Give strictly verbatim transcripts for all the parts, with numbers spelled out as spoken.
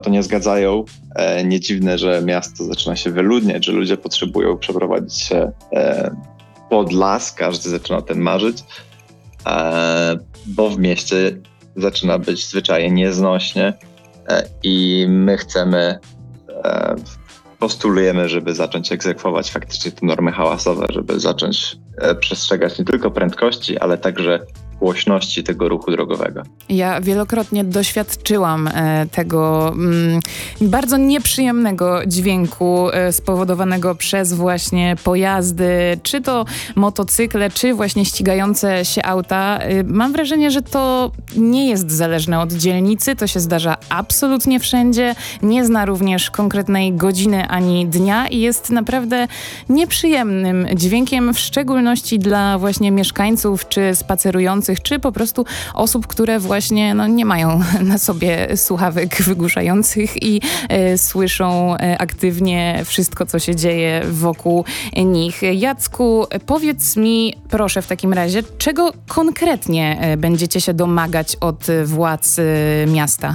to nie zgadzają. E, nie dziwne, że miasto zaczyna się wyludniać, że ludzie potrzebują przeprowadzić się e, pod las, każdy zaczyna o tym marzyć, e, bo w mieście zaczyna być zwyczajnie nieznośnie e, i my chcemy, e, postulujemy, żeby zacząć egzekwować faktycznie te normy hałasowe, żeby zacząć e, przestrzegać nie tylko prędkości, ale także głośności tego ruchu drogowego. Ja wielokrotnie doświadczyłam e, tego mm, bardzo nieprzyjemnego dźwięku e, spowodowanego przez właśnie pojazdy, czy to motocykle, czy właśnie ścigające się auta. E, mam wrażenie, że to nie jest zależne od dzielnicy, to się zdarza absolutnie wszędzie, nie zna również konkretnej godziny ani dnia i jest naprawdę nieprzyjemnym dźwiękiem, w szczególności dla właśnie mieszkańców, czy spacerujących, czy po prostu osób, które właśnie no, nie mają na sobie słuchawek wygłuszających i e, słyszą e, aktywnie wszystko, co się dzieje wokół nich. Jacku, powiedz mi proszę w takim razie, czego konkretnie e, będziecie się domagać od władz e, miasta?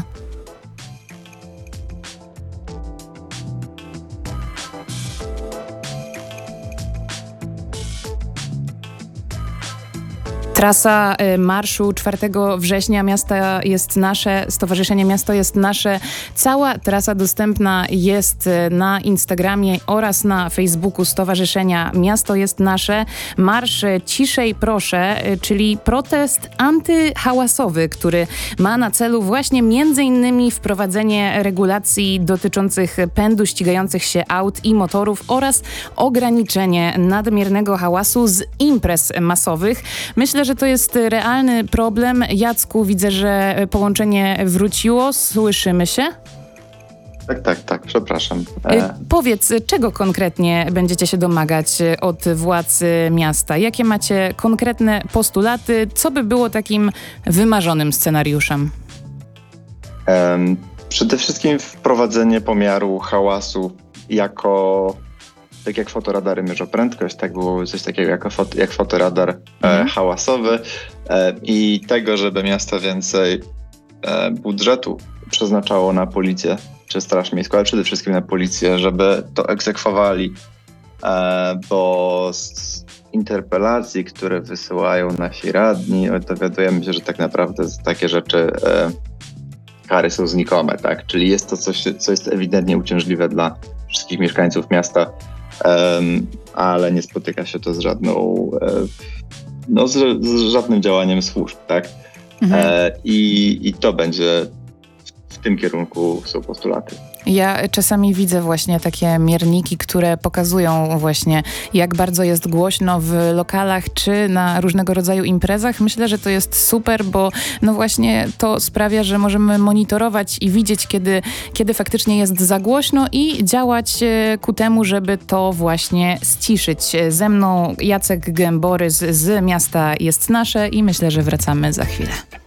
Trasa marszu czwartego września Miasta jest nasze, Stowarzyszenie Miasto jest nasze. Cała trasa dostępna jest na Instagramie oraz na Facebooku Stowarzyszenia Miasto jest nasze. Marsz Ciszej Proszę, czyli protest antyhałasowy, który ma na celu właśnie między innymi wprowadzenie regulacji dotyczących pędu ścigających się aut i motorów oraz ograniczenie nadmiernego hałasu z imprez masowych. Myślę, że to jest realny problem. Jacku, widzę, że połączenie wróciło. Słyszymy się? Tak, tak, tak. Przepraszam. E... Powiedz, czego konkretnie będziecie się domagać od władz miasta? Jakie macie konkretne postulaty? Co by było takim wymarzonym scenariuszem? Um, przede wszystkim wprowadzenie pomiaru hałasu jako... Tak jak fotoradary mierzą prędkość, tak było coś takiego jak, fot- jak fotoradar mhm. e, hałasowy e, i tego, żeby miasto więcej e, budżetu przeznaczało na policję czy straż miejską, ale przede wszystkim na policję, żeby to egzekwowali, e, bo z interpelacji, które wysyłają nasi radni, dowiadujemy się, że tak naprawdę takie rzeczy e, kary są znikome, tak? Czyli jest to coś, co jest ewidentnie uciążliwe dla wszystkich mieszkańców miasta. Um, ale nie spotyka się to z żadną, e, no z, z żadnym działaniem służb, tak? Mhm. E, i, I to będzie, w, w tym kierunku są postulaty. Ja czasami widzę właśnie takie mierniki, które pokazują właśnie, jak bardzo jest głośno w lokalach czy na różnego rodzaju imprezach. Myślę, że to jest super, bo no właśnie to sprawia, że możemy monitorować i widzieć, kiedy, kiedy faktycznie jest za głośno i działać ku temu, żeby to właśnie ściszyć. Ze mną Jacek Gęborys z Miasta jest nasze i myślę, że wracamy za chwilę.